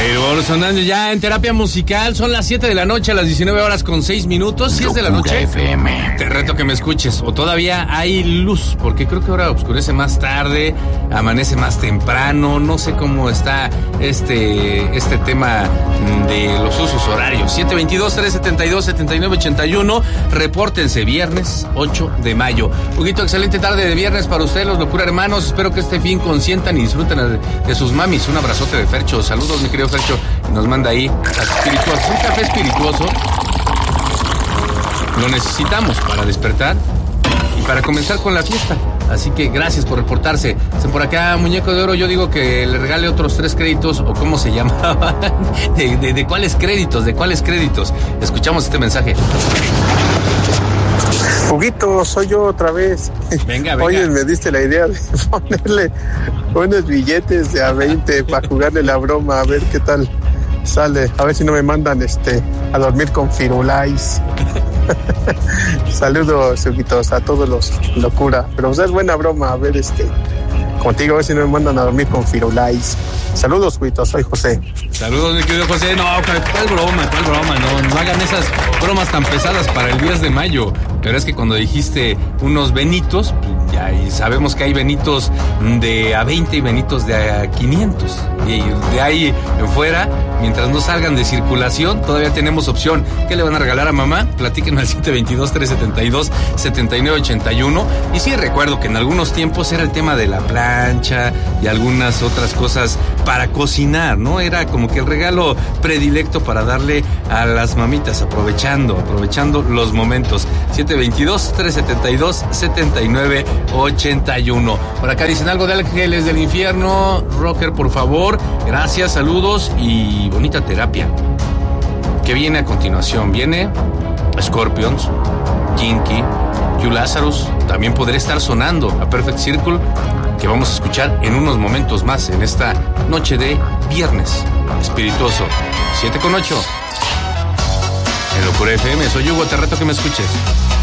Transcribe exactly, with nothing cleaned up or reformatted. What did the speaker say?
Sonando ya en terapia musical, son las siete de la noche, a las diecinueve horas con seis minutos. Si es de la noche, F M. Te reto que me escuches. O todavía hay luz, porque creo que ahora oscurece más tarde, amanece más temprano. No sé cómo está este, este tema de los usos horarios. siete veintidós, trescientos setenta y dos, setenta y nueve ochenta y uno. Repórtense, viernes ocho de mayo. Huguito, excelente tarde de viernes para ustedes, los Locura Hermanos. Espero que este fin consientan y disfruten de sus mamis. Un abrazote de Fercho. Saludos, mi querido Fercho. Nos manda ahí espirituoso, un café espirituoso. Lo necesitamos para despertar y para comenzar con la fiesta. Así que gracias por reportarse. Por acá, Muñeco de Oro, yo digo que le regale otros tres créditos, o cómo se llamaba. ¿De, de, de cuáles créditos? ¿De cuáles créditos? Escuchamos este mensaje. Huguito, soy yo otra vez. Venga, venga. Oye, me diste la idea de ponerle unos billetes de a veinte para jugarle la broma, a ver qué tal sale. A ver si no me mandan este a dormir con Firulais. Saludos, Huguitos, a todos los Locura. Pero pues es buena broma, a ver, este, contigo, a ver si no me mandan a dormir con Firulais. Saludos, Huguitos, soy José. Saludos, mi querido José. No, ¿cuál broma? ¿Cuál broma? No, no hagan esas bromas tan pesadas para el diez de mayo. Pero es que cuando dijiste unos benitos, ya sabemos que hay benitos de a veinte y benitos de a quinientos. Y de ahí en fuera, mientras no salgan de circulación, todavía tenemos opción. ¿Qué le van a regalar a mamá? Platíquenme al siete veintidós, trescientos setenta y dos, setenta y nueve ochenta y uno. Y sí, recuerdo que en algunos tiempos era el tema de la plancha y algunas otras cosas para cocinar, ¿no? Era como que el regalo predilecto para darle a las mamitas, aprovechando, aprovechando los momentos. siete veintidós, trescientos setenta y dos, setenta y nueve ochenta y uno. Por acá dicen algo de Ángeles del Infierno. Rocker, por favor. Gracias, saludos y bonita terapia. ¿Qué viene a continuación? Viene Scorpions, Kinky, You Lazarus. También podré estar sonando a Perfect Circle, que vamos a escuchar en unos momentos más en esta noche de viernes espirituoso. siete con ocho. En Locura F M, soy Hugo, te reto que me escuches.